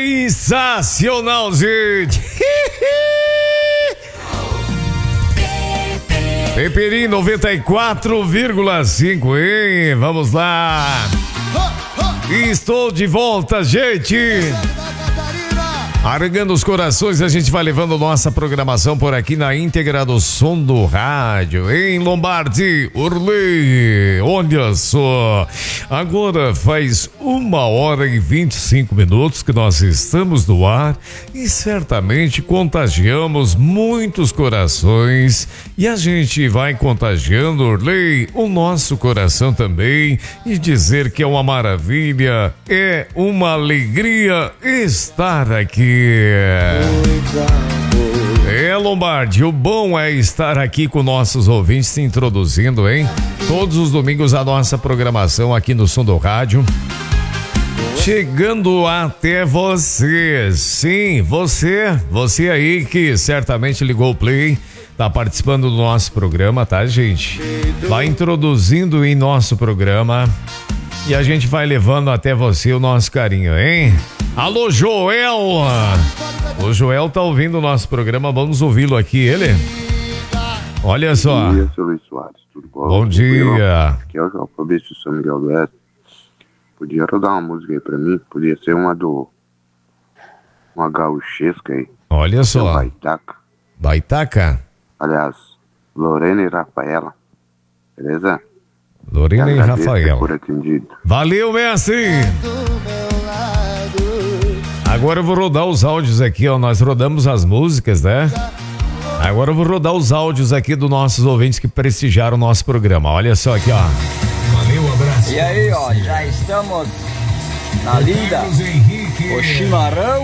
Sensacional, gente! Peperim 94,5, hein? Vamos lá! Estou de volta, gente! Arregando os corações, a gente vai levando nossa programação por aqui na íntegra do som do rádio, em Lombardi, Urley. Olha só, agora faz 1h25 que nós estamos no ar e certamente contagiamos muitos corações e a gente vai contagiando, Urley, o nosso coração também e dizer que é uma maravilha, é uma alegria estar aqui. É, Lombardi, o bom é estar aqui com nossos ouvintes se introduzindo, hein? Todos os domingos a nossa programação aqui no Som do Rádio. Chegando até você, sim, você aí que certamente ligou o play, tá participando do nosso programa, tá, gente? Vai introduzindo em nosso programa e a gente vai levando até você o nosso carinho, hein? Alô, Joel! O Joel tá ouvindo o nosso programa, vamos ouvi-lo aqui, ele? Olha só. Bom dia, seu Luiz Soares, tudo bom? Bom dia. Aqui é o João Fabrício de São Miguel do Oeste. Podia rodar uma música aí pra mim? Podia ser uma gauchesca aí. Olha só. Baitaca. Baitaca? Aliás, Lorena e Rafaela. Beleza? Lorena e Rafael. Por atendido. Valeu, mestre! Agora eu vou rodar os áudios aqui, ó. Nós rodamos as músicas, né? Agora eu vou rodar os áudios aqui dos nossos ouvintes que prestigiaram o nosso programa. Olha só aqui, ó. Valeu, um abraço. E aí, ó, já estamos na lida, o chimarrão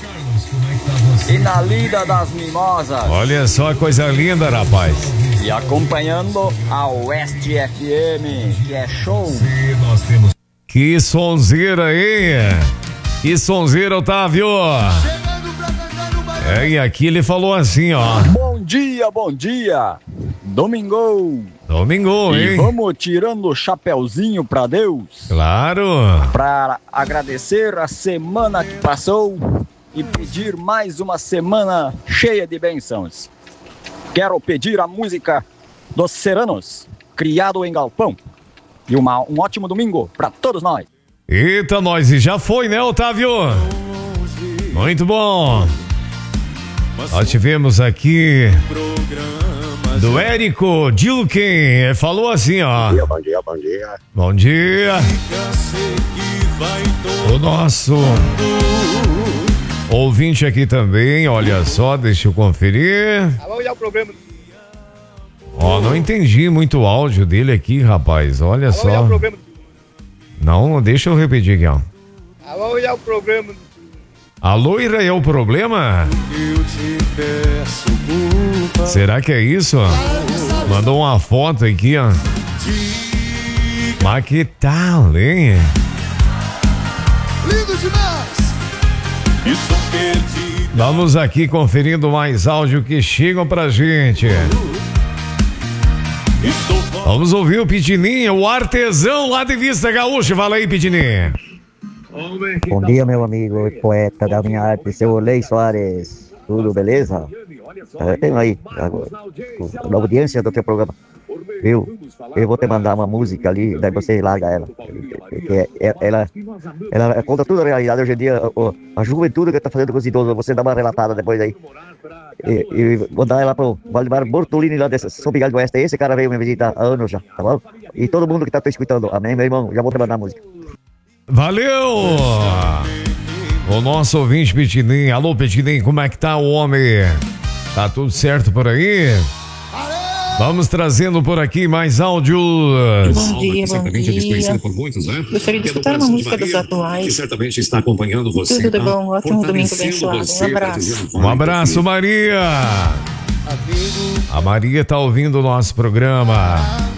e na lida das mimosas. Olha só a coisa linda, rapaz. E acompanhando a Oeste FM, que é show. Que sonzeira, hein? Que sonzeira, Otávio. É, e aqui ele falou assim, ó. Bom dia, bom dia. Domingo, hein? E vamos tirando o chapeuzinho pra Deus. Claro. Pra agradecer a semana que passou e pedir mais uma semana cheia de bênçãos. Quero pedir a música dos Seranos, Criado em Galpão. E um ótimo domingo pra todos nós. Eita, nós, e já foi, né, Otávio? Muito bom. Nós tivemos aqui do Érico Dilken, falou assim, ó. Bom dia, bom dia. Bom dia. O nosso ouvinte aqui também, olha só, deixa eu conferir. Vamos olhar o programa. Ó, não entendi muito o áudio dele aqui, rapaz, olha só. Olhar o programa. Não, deixa eu repetir aqui, ó. Vamos olhar o programa. A loira é o problema? Será que é isso? Mandou uma foto aqui, ó. Mas que tal, hein? Lindo demais! Vamos aqui conferindo mais áudio que chegam pra gente. Vamos ouvir o Pitininho, o artesão lá de Vista Gaúcha. Fala aí, Pitininho. Bom dia, meu amigo poeta da minha arte, seu Orley Soares. Tudo beleza? Eu tenho aí a audiência do teu programa. Eu vou te mandar uma música ali, daí você larga ela. Porque ela conta toda a realidade hoje em dia, a juventude que tá fazendo com os idosos. Você dá uma relatada depois aí. E vou dar ela pro Valdemar Bortolini lá de São Miguel do Oeste. Esse cara veio me visitar há anos já, tá bom? E todo mundo que tá te escutando, amém, meu irmão? Já vou te mandar a música. Valeu! O nosso ouvinte Pitininho. Alô, Pitininho, como é que tá o homem? Tá tudo certo por aí? Vamos trazendo por aqui mais áudios. Bom dia, bom dia. Gostaria de escutar uma música dos atuais. Que certamente está acompanhando você. Tudo bom, ótimo domingo abençoado. Um abraço. Um abraço, Maria. A Maria tá ouvindo o nosso programa.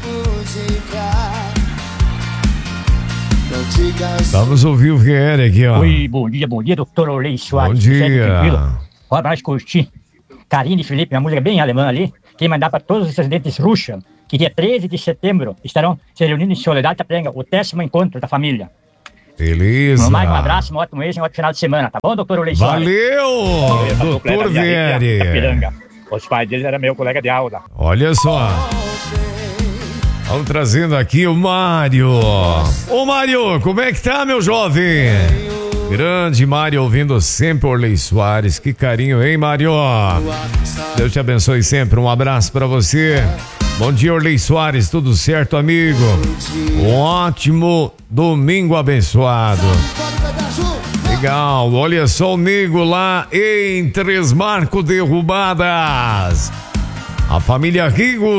Vamos ouvir o VR aqui, ó. Oi, bom dia, doutor Orley Soares. Bom dia. Um abraço, curti. Karine e Felipe, uma música bem alemã ali. Quem mandar para todos os residentes Ruxa, que dia 13 de setembro estarão se reunindo em Soledad Taprenga, o 10º encontro da família. Beleza. Mais um abraço, um ótimo mês e um ótimo final de semana, tá bom, doutor Olei Soares? Valeu, doutor Vieri. Os pais deles eram meu colega de aula. Olha só. Vamos trazendo aqui o Mário. Ô Mário, como é que tá, meu jovem? Grande Mário, ouvindo sempre o Orley Soares. Que carinho, hein, Mário? Deus te abençoe sempre. Um abraço pra você. Bom dia, Orley Soares. Tudo certo, amigo? Um ótimo domingo abençoado. Legal. Olha só o nego lá em Três Marcos Derrubadas. A família Rigo.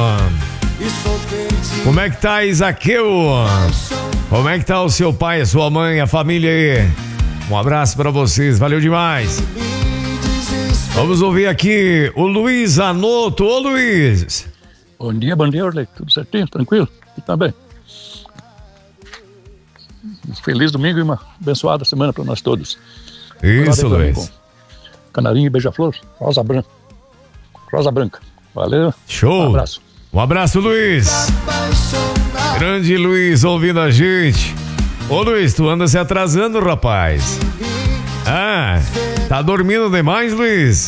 Como é que tá, Isaqueu? Como é que tá o seu pai, a sua mãe, a família aí? Um abraço pra vocês, valeu demais. Vamos ouvir aqui o Luiz Anoto. Ô Luiz. Bom dia, Orley. Tudo certinho, tranquilo? E tá bem. Feliz domingo e uma abençoada semana para nós todos. Isso, Luiz. Canarinho e beija-flor, rosa branca. Valeu. Show. Um abraço. Um abraço, Luiz. Grande Luiz ouvindo a gente. Ô Luiz, tu anda se atrasando, rapaz. Ah, tá dormindo demais, Luiz?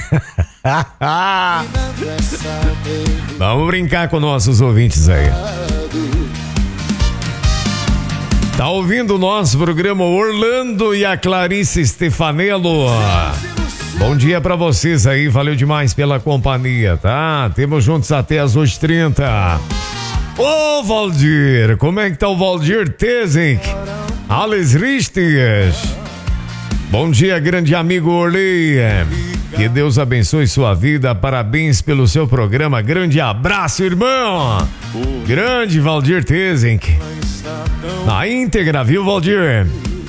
Vamos brincar com nossos ouvintes aí. Tá ouvindo o nosso programa Orlando e a Clarice Stefanello. Bom dia pra vocês aí, valeu demais pela companhia, tá? Temos juntos até as 8h30. Ô Valdir, como é que tá o Valdir Tezik? Alex Ristes. Bom dia, grande amigo Orley. Que Deus abençoe sua vida, parabéns pelo seu programa, grande abraço, irmão. Grande Valdir Tezik. Na íntegra, viu, Valdir?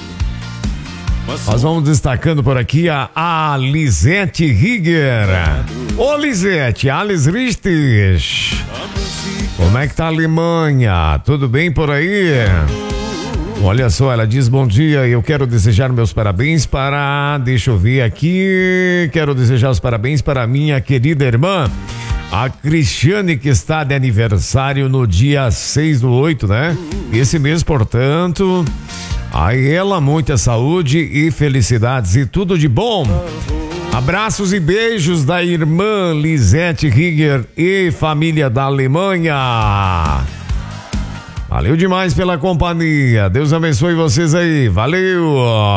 Nós vamos destacando por aqui a Lisete Rieger. Ô Lisete, Alex Ristes. Como é que tá a Alemanha? Tudo bem por aí? Olha só, ela diz bom dia, eu quero desejar meus parabéns para... Deixa eu ver aqui... Quero desejar os parabéns para minha querida irmã, a Cristiane, que está de aniversário no dia 6/8, né? Esse mês, portanto... A ela muita saúde e felicidades e tudo de bom. Abraços e beijos da irmã Lisete Rieger e família da Alemanha. Valeu demais pela companhia. Deus abençoe vocês aí. Valeu.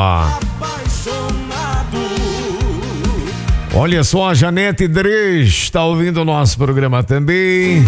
Olha só, a Janete Dresch está ouvindo o nosso programa também.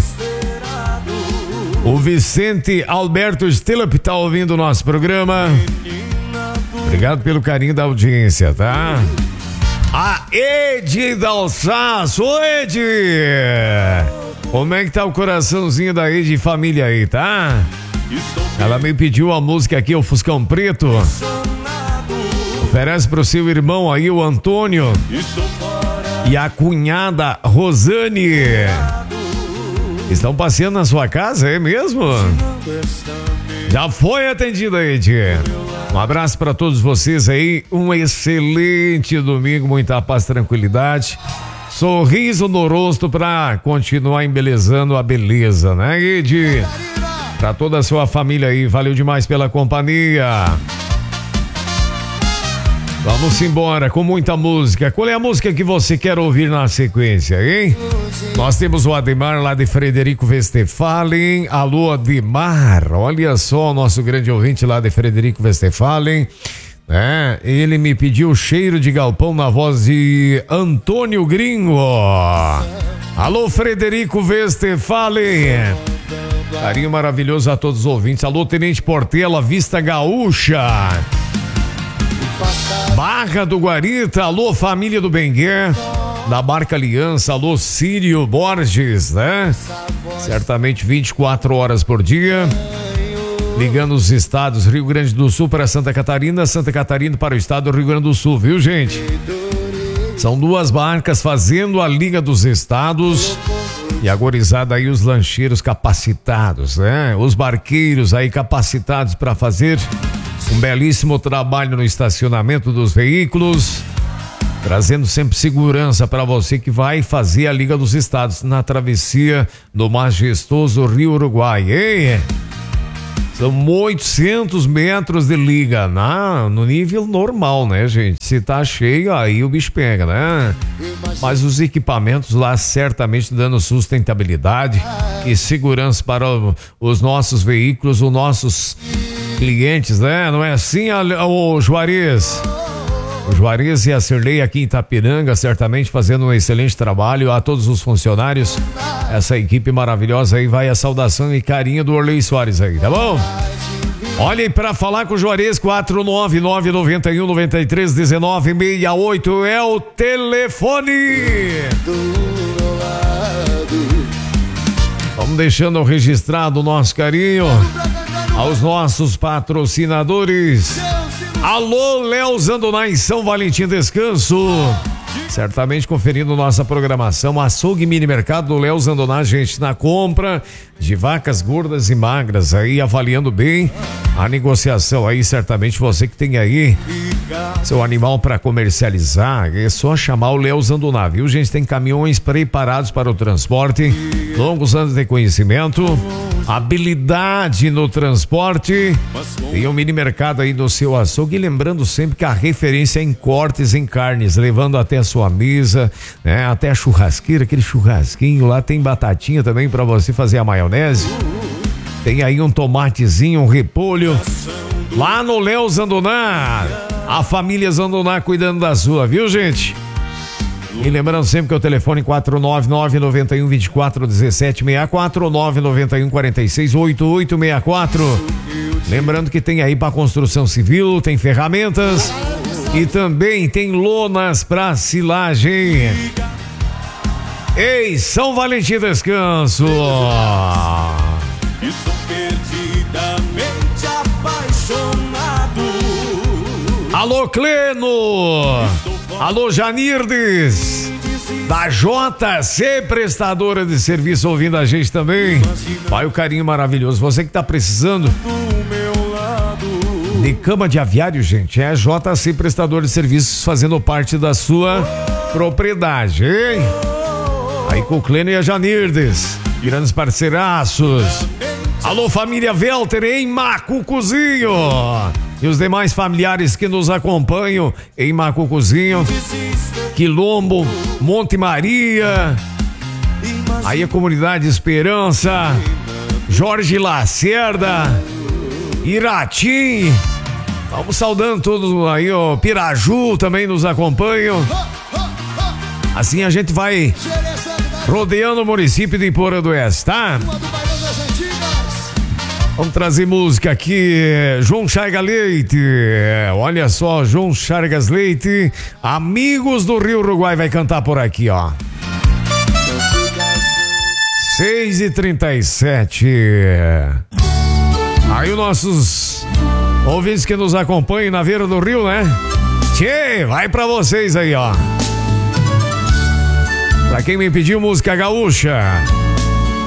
O Vicente Alberto Stilip está ouvindo o nosso programa. Obrigado pelo carinho da audiência, tá? A Edi da Alsace. Ô Edi! Como é que tá o coraçãozinho da Edi família aí, tá? Ela me pediu a música aqui, o Fuscão Preto. Oferece pro seu irmão aí, o Antônio. E a cunhada Rosane. Estão passeando na sua casa, é mesmo? Já foi atendida, Edi. Um abraço para todos vocês aí. Um excelente domingo, muita paz, tranquilidade. Sorriso no rosto para continuar embelezando a beleza, né, Edi? Para toda a sua família aí, valeu demais pela companhia. Vamos embora com muita música. Qual é a música que você quer ouvir na sequência, hein? Nós temos o Ademar lá de Frederico Westphalen. Alô, Ademar. Olha só o nosso grande ouvinte lá de Frederico Westphalen. Ele me pediu Cheiro de Galpão na voz de Antônio Gringo. Alô, Frederico Westphalen. Carinho maravilhoso a todos os ouvintes. Alô, Tenente Portela, Vista Gaúcha. Barra do Guarita, alô família do Benguer, da Barca Aliança, alô Círio Borges, né? Certamente 24 horas por dia, ligando os estados Rio Grande do Sul para Santa Catarina para o estado do Rio Grande do Sul, viu, gente? São duas barcas fazendo a Liga dos Estados e a gorizada aí, os lancheiros capacitados, né? Os barqueiros aí capacitados para fazer um belíssimo trabalho no estacionamento dos veículos, trazendo sempre segurança para você que vai fazer a Liga dos Estados na travessia do majestoso Rio Uruguai, hein? São 800 metros de liga no nível normal, né, gente? Se tá cheio, aí o bicho pega, né? Mas os equipamentos lá certamente dando sustentabilidade e segurança para os nossos veículos, os nossos clientes, né? Não é assim, o Juarez? O Juarez e a Cirlei aqui em Itapiranga, certamente fazendo um excelente trabalho. A todos os funcionários, essa equipe maravilhosa aí, vai a saudação e carinho do Orley Soares aí, tá bom? Olhem, para falar com o Juarez, 499-9193-1968 é o telefone. Vamos deixando registrado o nosso carinho aos nossos patrocinadores. Alô, Léo Zandoná em São Valentim Descanso. Certamente conferindo nossa programação. Açougue Mini Mercado do Léo Zandoná, gente, na compra de vacas gordas e magras, aí avaliando bem a negociação aí, certamente você que tem aí seu animal para comercializar, é só chamar o Léo Zandoná, viu, gente? Tem caminhões preparados para o transporte, longos anos de conhecimento, habilidade no transporte. Tem um mini mercado aí no seu açougue, e lembrando sempre que a referência é em cortes em carnes, levando até a sua mesa, né? Até a churrasqueira, aquele churrasquinho lá, tem batatinha também para você fazer a maionese. Tem aí um tomatezinho, um repolho. Lá no Léo Zandoná, a família Zandoná cuidando da sua, viu, gente? E lembrando sempre que o telefone 499-91-24-1764, 991-46-8864. Lembrando que tem aí para construção civil, tem ferramentas e também tem lonas para silagem. Ei, São Valentim Descanso. Estou perdidamente apaixonado. Alô, Cleno. Alô, Janirdes. Da JC Prestadora de Serviço ouvindo a gente também. Vai o carinho maravilhoso. Você que tá precisando de cama de aviário, gente, é a JC Prestador de Serviços fazendo parte da sua propriedade, hein? Aí com o Cleno e a Janirdes, grandes parceiraços. Alô, família Velter em Macucuzinho. E os demais familiares que nos acompanham em Macucuzinho, Quilombo, Monte Maria, aí a comunidade Esperança, Jorge Lacerda, Iratim. Vamos saudando todos aí, ó. Piraju também nos acompanham. Assim a gente vai rodeando o município de Iporã do Oeste, tá? Vamos trazer música aqui, João Chargas Leite. Olha só, João Chargas Leite, Amigos do Rio Uruguai, vai cantar por aqui, ó. 6h37. Aí os nossos ouvintes que nos acompanham na beira do rio, né? Tchê, vai pra vocês aí, ó. Pra quem me pediu música gaúcha.